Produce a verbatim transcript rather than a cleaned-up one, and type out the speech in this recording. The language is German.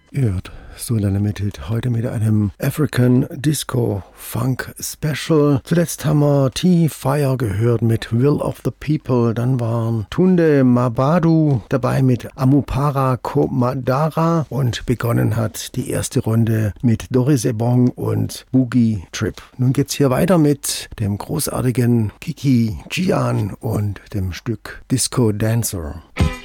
Ihr hört Soul Unlimited heute mit einem African Disco Funk Special. Zuletzt haben wir T-Fire gehört mit Will of the People. Dann waren Tunde Mabadu dabei mit Amupara Komadara und begonnen hat die erste Runde mit Doris Ebong und Boogie Trip. Nun geht's hier weiter mit dem großartigen Kiki Gian und dem Stück Disco Dancer.